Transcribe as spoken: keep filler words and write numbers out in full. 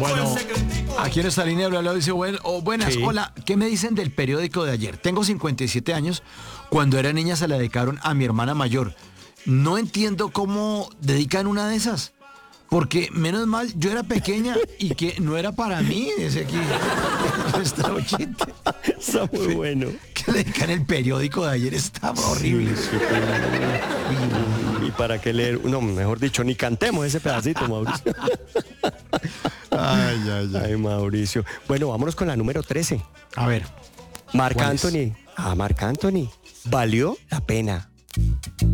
Bueno, aquí en esta línea habló, dice, bueno, oh, buenas, Sí. hola, ¿qué me dicen del periódico de ayer? Tengo cincuenta y siete años, cuando era niña se la dedicaron a mi hermana mayor. No entiendo cómo dedican una de esas, porque menos mal yo era pequeña y que no era para mí, dice aquí nuestra oyente. Está muy bueno. Que le dedican el periódico de ayer, está horrible. Sí, sí, ¿y para qué leer? No, mejor dicho, ni cantemos ese pedacito, Mauricio. Ay, ay, ay. Ay, Mauricio. Bueno, vámonos con la número trece. A ver. Marc ¿Cuál es? Anthony. Ah, Marc Anthony. Valió la pena.